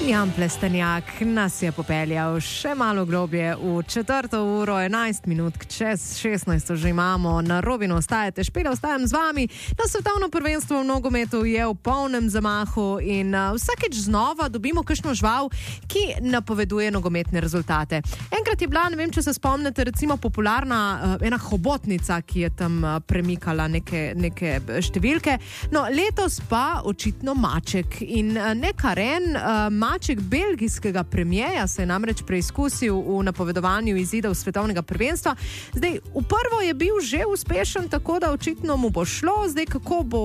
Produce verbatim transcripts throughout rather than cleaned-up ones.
Jan Plestenjak nas je popeljal še malo globje v četrto uro, enajst minut čez šestnajsto že imamo. Na Robinu ostajate, Špela ostajam z vami. Na svetovno prvenstvo v nogometu je v polnem zamahu in uh, vsakeč znova dobimo kakšno žval, ki napoveduje nogometne rezultate. Enkrat je bila, ne vem, če se spomnite, recimo popularna uh, ena hobotnica, ki je tam uh, premikala neke, neke številke. No, letos pa očitno maček in uh, ne Karen, uh, maček belgijskega premijeja se je namreč preizkusil v napovedovanju izidov svetovnega prvenstva. Zdaj, v prvo je bil že uspešen, tako da očitno mu bo šlo. Zdaj, kako bo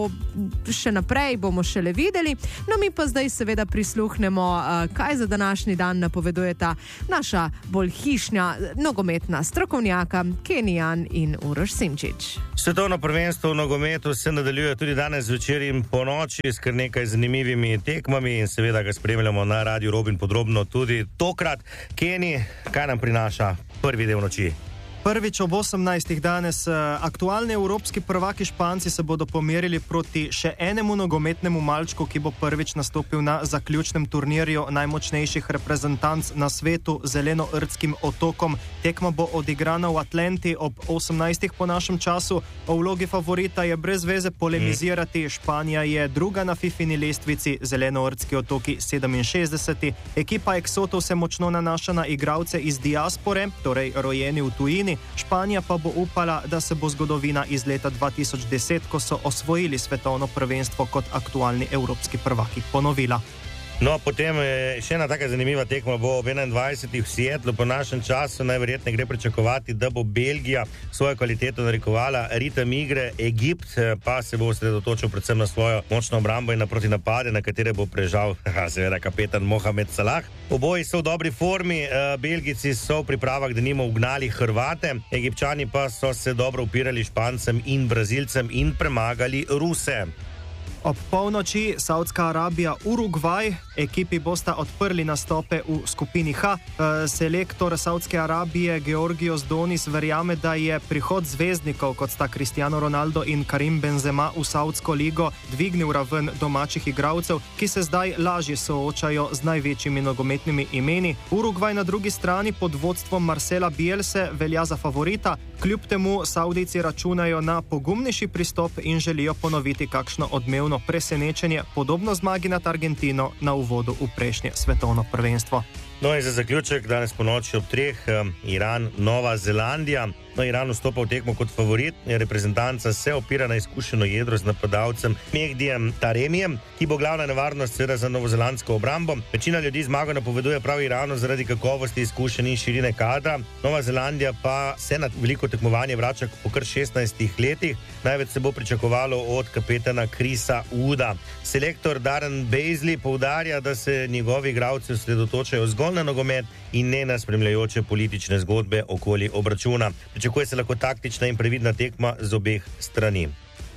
še naprej, bomo šele videli. No, mi pa zdaj seveda prisluhnemo, kaj za današnji dan napovedujeta naša bolj hišnja nogometna strokovnjaka Kenny Jan in Uroš Simčič. Svetovno prvenstvo v nogometu se nadaljuje tudi danes zvečer in po noči s kar nekaj zanimivimi tekmami in seveda ga spremljamo na Radiu Robin podrobno tudi tokrat. Kenny, kaj nam prinaša prvi del noči? Prvič ob osemnajstih danes aktualni evropski prvaki Španci se bodo pomerili proti še enemu nogometnemu malčku, ki bo prvič nastopil na zaključnem turnirju najmočnejših reprezentanc na svetu, zeleno-rdskim otokom. Tekma bo odigrana v Atlanti ob osemnajstih po našem času. O vlogi favorita je brez veze polemizirati. Španija je druga na fifini lestvici, zeleno-rdski otoki sedeminšestdeseti. Ekipa Eksotov se močno nanaša na igralce iz diaspore, torej rojeni v tujini. Španija pa bo upala, da se bo zgodovina iz leta dva tisoč deset, ko so osvojili svetovno prvenstvo kot aktualni evropski prvaki, ponovila. No, potem še ena taka zanimiva tekma bo ob enaindvajsetih v Seattlu po našem času. Najverjetneje gre pričakovati, da bo Belgija svojo kvaliteto narekovala ritem igre, Egipt pa se bo osredotočil predvsem na svojo močno obrambo in na protinapade, na katere bo prežal seveda kapetan Mohamed Salah. Oboji so v dobri formi, Belgijci so v pripravah denimo ugnali Hrvate, Egipčani pa so se dobro upirali Špancem in Brazilcem in premagali Ruse. Ob polnoči Saudska Arabija, Urugvaj, ekipi bosta odprli nastope v skupini H. Selektor Saudske Arabije Georgios Donis verjame, da je prihod zvezdnikov, kot sta Cristiano Ronaldo in Karim Benzema v Saudsko ligo, dvignil raven domačih igralcev, ki se zdaj lažje soočajo z največjimi nogometnimi imeni. Urugvaj na drugi strani pod vodstvom Marcela Bielse velja za favorita, kljub temu Saudijci računajo na pogumnejši pristop in želijo ponoviti kakšno odmev presenečenje, podobno zmagi nad Argentino na uvodu v prejšnje svetovno prvenstvo. No in za zaključek danes po noči ob treh Iran, Nova Zelandija. No, Iran vstopa v tekmo kot favorit, reprezentanca se opira na izkušeno jedro z napadalcem Mehdijem Taremijem, ki bo glavna nevarnost seveda za novozelandsko obrambo. Večina ljudi zmago napoveduje prav Iranu zaradi kakovosti, izkušenj in širine kadra. Nova Zelandija pa se na veliko tekmovanje vrača po kar šestnajstih letih. Največ se bo pričakovalo od kapetana Chrisa Wooda. Selektor Darren Bazley poudarja, da se njegovi igralci osredotočajo zgolj na nogomet in ne na spremljajoče politične zgodbe okoli obračuna. Pričakuje se lahko taktična in previdna tekma z obeh strani.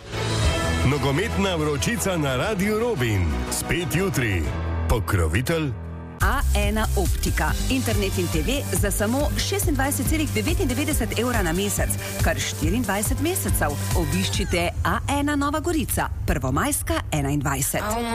Nogometna vročica na Radiu Robin. Spet jutri. Pokrovitelj A ena Optika. Internet in te ve za samo šestindvajset celih devetindevetdeset evra na mesec, kar štiriindvajset mesecev. Obiščite A ena Nova Gorica, Prvomajska enaindvajset.